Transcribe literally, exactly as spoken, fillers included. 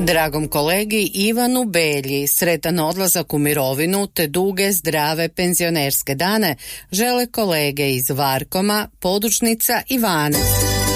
Dragom kolegi Ivanu Belji sretan odlazak u mirovinu te duge zdrave penzionerske dane žele kolege iz Varkoma, Podružnica i Vanec.